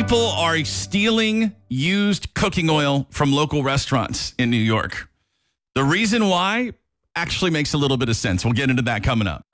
People are stealing used cooking oil from local restaurants in New York. The reason why actually makes a little bit of sense. We'll get into that coming up.